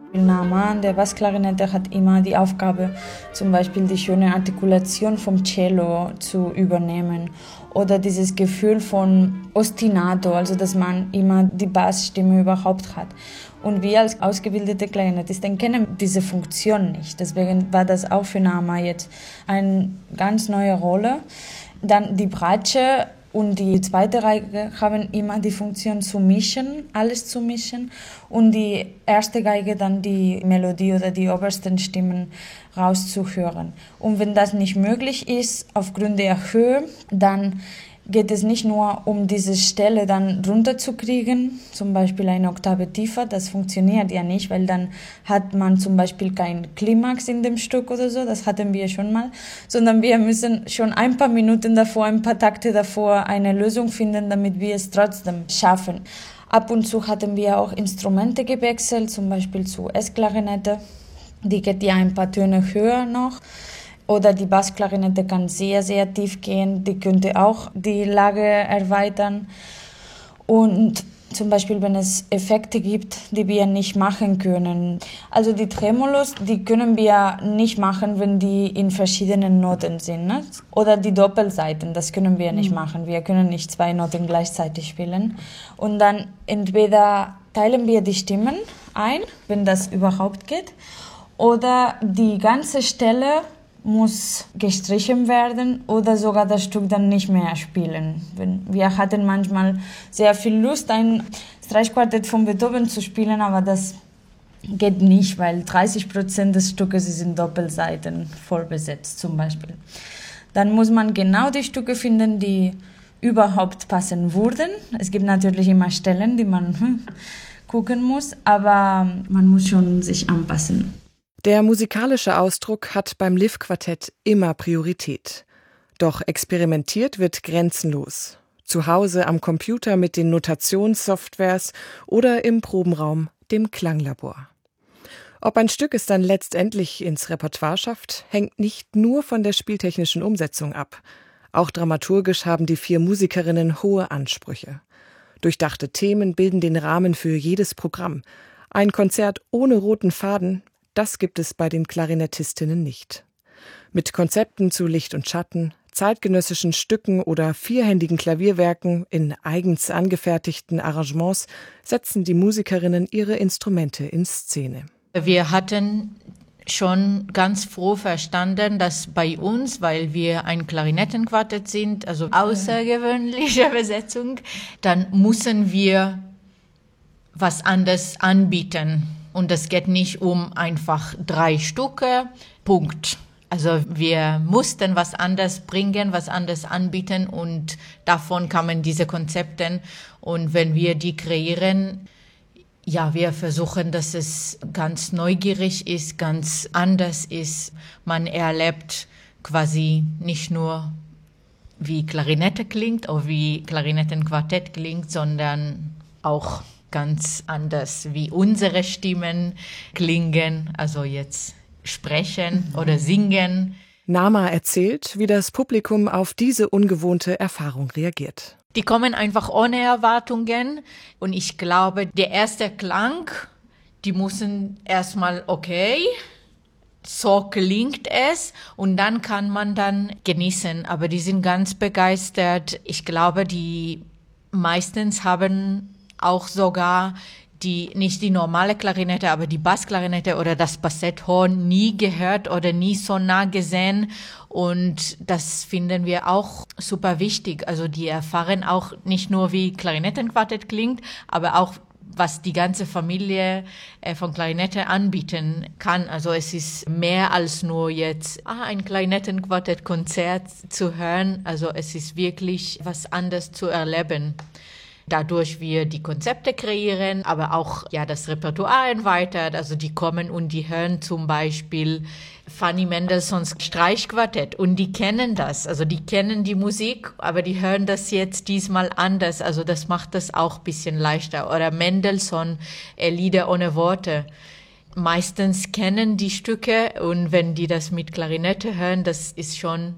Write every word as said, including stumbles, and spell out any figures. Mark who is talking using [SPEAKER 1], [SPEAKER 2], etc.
[SPEAKER 1] Nama an der Bassklarinette hat immer die Aufgabe, zum Beispiel die schöne Artikulation vom Cello zu übernehmen oder dieses Gefühl von Ostinato, also dass man immer die Bassstimme überhaupt hat. Und wir als ausgebildete Klarinettisten kennen diese Funktion nicht. Deswegen war das auch für Nama jetzt eine ganz neue Rolle. Dann die Bratsche und die zweite Geige haben immer die Funktion zu mischen, alles zu mischen. Und die erste Geige dann die Melodie oder die obersten Stimmen rauszuhören. Und wenn das nicht möglich ist, aufgrund der Höhe, dann geht es nicht nur um diese Stelle dann runterzukriegen, zum Beispiel eine Oktave tiefer, das funktioniert ja nicht, weil dann hat man zum Beispiel kein Klimax in dem Stück oder so, das hatten wir schon mal, sondern wir müssen schon ein paar Minuten davor, ein paar Takte davor eine Lösung finden, damit wir es trotzdem schaffen. Ab und zu hatten wir auch Instrumente gewechselt, zum Beispiel zu S-Klarinette, die geht ja ein paar Töne höher noch. Oder die Bassklarinette kann sehr, sehr tief gehen, die könnte auch die Lage erweitern. Und zum Beispiel, wenn es Effekte gibt, die wir nicht machen können. Also die Tremolos, die können wir nicht machen, wenn die in verschiedenen Noten sind. Ne? Oder die Doppelseiten, das können wir nicht machen. Wir können nicht zwei Noten gleichzeitig spielen. Und dann entweder teilen wir die Stimmen ein, wenn das überhaupt geht, oder die ganze Stelle muss gestrichen werden oder sogar das Stück dann nicht mehr spielen. Wir hatten manchmal sehr viel Lust, ein Streichquartett von Beethoven zu spielen, aber das geht nicht, weil dreißig Prozent des Stückes ist in Doppelseiten voll besetzt zum Beispiel. Dann muss man genau die Stücke finden, die überhaupt passen würden. Es gibt natürlich immer Stellen, die man hm, gucken muss, aber man muss schon sich anpassen.
[SPEAKER 2] Der musikalische Ausdruck hat beim Liv-Quartett immer Priorität. Doch experimentiert wird grenzenlos. Zu Hause am Computer mit den Notationssoftwares oder im Probenraum, dem Klanglabor. Ob ein Stück es dann letztendlich ins Repertoire schafft, hängt nicht nur von der spieltechnischen Umsetzung ab. Auch dramaturgisch haben die vier Musikerinnen hohe Ansprüche. Durchdachte Themen bilden den Rahmen für jedes Programm. Ein Konzert ohne roten Faden, das gibt es bei den Klarinettistinnen nicht. Mit Konzepten zu Licht und Schatten, zeitgenössischen Stücken oder vierhändigen Klavierwerken in eigens angefertigten Arrangements setzen die Musikerinnen ihre Instrumente in Szene.
[SPEAKER 3] Wir hatten schon ganz froh verstanden, dass bei uns, weil wir ein Klarinettenquartett sind, also außergewöhnliche Besetzung, dann müssen wir was anderes anbieten. Und es geht nicht um einfach drei Stücke, Punkt. Also wir mussten was anderes bringen, was anderes anbieten und davon kamen diese Konzepte. Und wenn wir die kreieren, ja, wir versuchen, dass es ganz neugierig ist, ganz anders ist. Man erlebt quasi nicht nur, wie Klarinette klingt oder wie Klarinettenquartett klingt, sondern auch ganz anders, wie unsere Stimmen klingen, also jetzt sprechen oder singen.
[SPEAKER 2] Nama erzählt, wie das Publikum auf diese ungewohnte Erfahrung reagiert.
[SPEAKER 3] Die kommen einfach ohne Erwartungen und ich glaube, der erste Klang, die müssen erstmal okay, so klingt es und dann kann man dann genießen, aber die sind ganz begeistert. Ich glaube, die meistens haben auch sogar die, nicht die normale Klarinette, aber die Bassklarinette oder das Bassetthorn nie gehört oder nie so nah gesehen. Und das finden wir auch super wichtig. Also die erfahren auch nicht nur, wie Klarinettenquartett klingt, aber auch, was die ganze Familie von Klarinette anbieten kann. Also es ist mehr als nur jetzt ah, ein Klarinettenquartett-Konzert zu hören. Also es ist wirklich was anderes zu erleben. Dadurch wir die Konzepte kreieren, aber auch ja das Repertoire erweitert. Also die kommen und die hören zum Beispiel Fanny Mendelssohns Streichquartett und die kennen das. Also die kennen die Musik, aber die hören das jetzt diesmal anders. Also das macht das auch ein bisschen leichter. Oder Mendelssohn, äh, Lieder ohne Worte. Meistens kennen die Stücke und wenn die das mit Klarinette hören, das ist schon